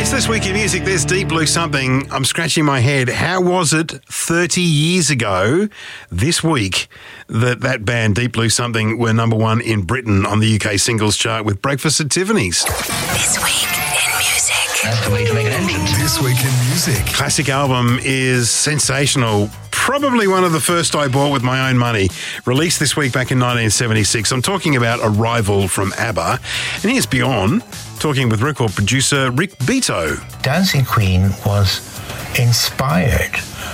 Released this week in music, there's Deep Blue Something. I'm scratching my head. How was it 30 years ago this week that band Deep Blue Something were number one in Britain on the UK singles chart with Breakfast at Tiffany's? This week in music. That's the way to make an entrance. This week in music. Classic album is sensational. Probably one of the first I bought with my own money. Released this week back in 1976. I'm talking about Arrival from ABBA. And here's Bjorn talking with record producer Rick Beato. Dancing Queen was inspired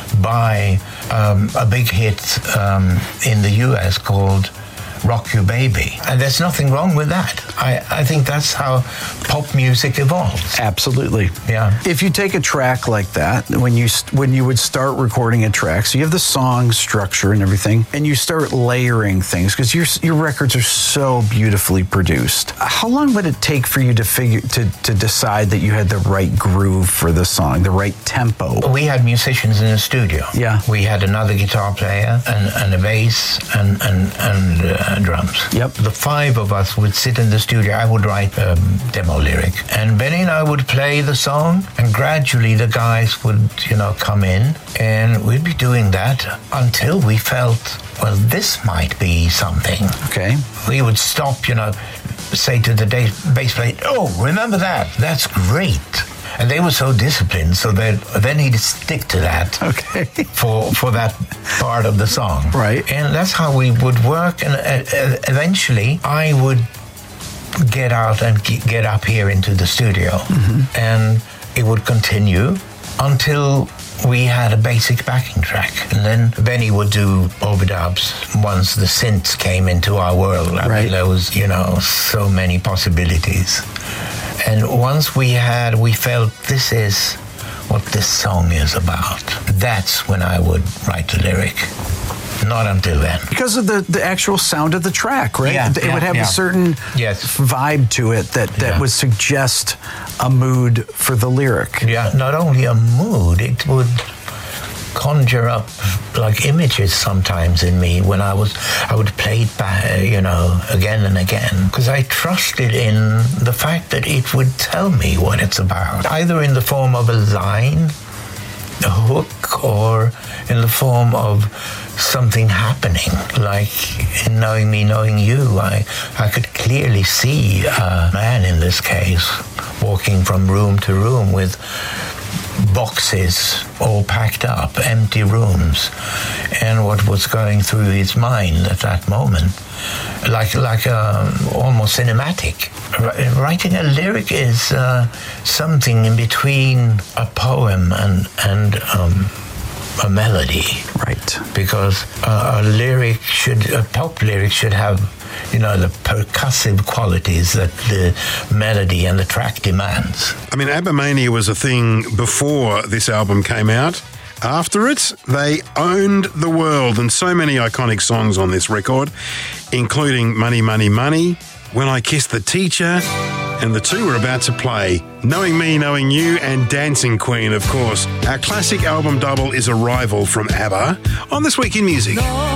by a big hit in the US called Rock You Baby. And there's nothing wrong with that. I think that's how pop music evolves. Absolutely. Yeah. If you take a track like that, when you would start recording a track, so you have the song structure and everything, and you start layering things, because your records are so beautifully produced. How long would it take for you to decide that you had the right groove for the song, the right tempo? We had musicians in the studio. Yeah. We had another guitar player and a bass and drums. Yep. The five of us would sit in the studio. I would write a demo lyric, and Benny and I would play the song, and gradually the guys would, come in, and we'd be doing that until we felt, well, this might be something. Okay. We would stop, say to the bass player, oh, remember that? That's great. And they were so disciplined, so then he'd stick to that. Okay. For that part of the song. Right. And that's how we would work. And eventually, I would get out and get up here into the studio. Mm-hmm. And it would continue until we had a basic backing track. And then Benny would do overdubs once the synths came into our world. I mean, there was, so many possibilities. And once we felt this is what this song is about, that's when I would write the lyric. Not until then. Because of the actual sound of the track, right? Yeah, it would have a certain vibe to it that would suggest a mood for the lyric. Yeah, not only a mood, it would conjure up like images sometimes in me when I would play it back, again and again, because I trusted in the fact that it would tell me what it's about, either in the form of a line, a hook, or in the form of something happening, like in Knowing Me, Knowing You. I could clearly see a man, in this case, walking from room to room with boxes all packed up, empty rooms, and what was going through his mind at that moment, like almost cinematic. Writing a lyric is something in between a poem and a melody, right? Because a pop lyric should have, the percussive qualities that the melody and the track demands. I mean, ABBA Mania was a thing before this album came out. After it, they owned the world, and so many iconic songs on this record, including Money, Money, Money, When I Kissed the Teacher, and the two we're about to play, Knowing Me, Knowing You, and Dancing Queen, of course. Our classic album double is Arrival from ABBA on This Week in Music.